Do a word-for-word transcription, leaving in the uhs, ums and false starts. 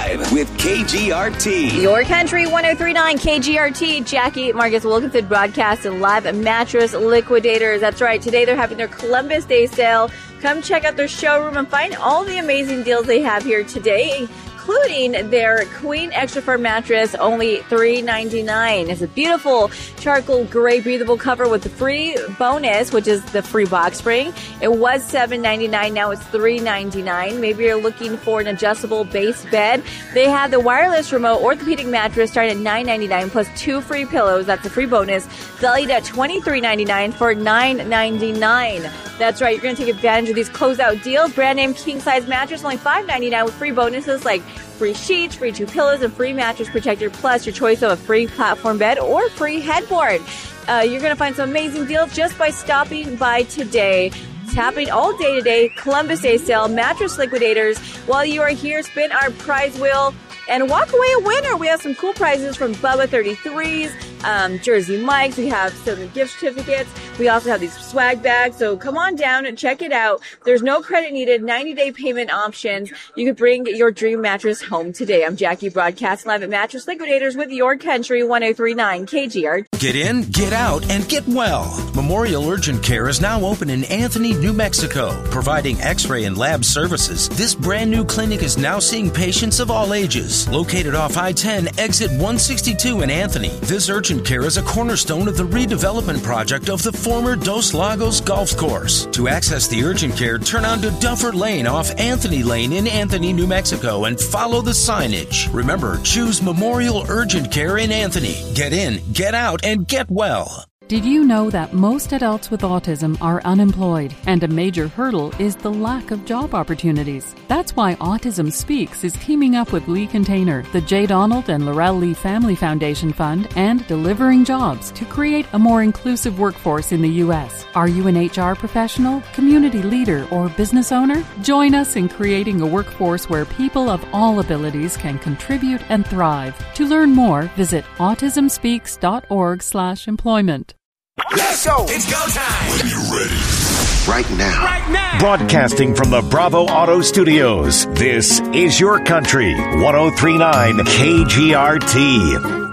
Live with K G R T. Your Country one oh three point nine K G R T. Jackie Marcus Wilkinson broadcasting live at Mattress Liquidators. That's right. Today they're having their Columbus Day sale. Come check out their showroom and find all the amazing deals they have here today, including their Queen Extra Firm mattress, only three ninety-nine. It's a beautiful charcoal gray breathable cover with the free bonus, which is the free box spring. It was seven ninety-nine, now it's three ninety-nine. Maybe you're looking for an adjustable base bed. They have the wireless remote orthopedic mattress starting at nine ninety-nine plus two free pillows. That's a free bonus. Valued at twenty-three ninety-nine for nine ninety-nine. That's right, you're going to take advantage of these closeout deals. Brand name king size mattress, only five ninety-nine with free bonuses like free sheets, free two pillows, and free mattress protector, plus your choice of a free platform bed or free headboard. Uh, you're going to find some amazing deals just by stopping by today. It's happening all day today. Columbus Day sale, Mattress Liquidators. While you are here, spin our prize wheel and walk away a winner. We have some cool prizes from Bubba thirty-threes, um, Jersey Mike's. We have some gift certificates. We also have these swag bags. So come on down and check it out. There's no credit needed, ninety-day payment options. You can bring your dream mattress home today. I'm Jackie, broadcasting live at Mattress Liquidators with Your Country one oh three point nine K G R. Get in, get out, and get well. Memorial Urgent Care is now open in Anthony, New Mexico, providing x-ray and lab services. This brand new clinic is now seeing patients of all ages. Located off I ten, exit one sixty-two in Anthony, this urgent care is a cornerstone of the redevelopment project of the former Dos Lagos Golf Course. To access the urgent care, turn onto Duffer Lane off Anthony Lane in Anthony, New Mexico, and follow the signage. Remember, choose Memorial Urgent Care in Anthony. Get in, get out, and get well. Did you know that most adults with autism are unemployed, and a major hurdle is the lack of job opportunities? That's why Autism Speaks is teaming up with Lee Container, the J. Donald and Laurel Lee Family Foundation Fund, and Delivering Jobs to create a more inclusive workforce in the U S. Are you an H R professional, community leader, or business owner? Join us in creating a workforce where people of all abilities can contribute and thrive. To learn more, visit autism speaks dot org slash employment. Let's go! It's go time! When you're ready. Right now. Right now! Broadcasting from the Bravo Auto Studios, this is Your Country one oh three point nine K G R T.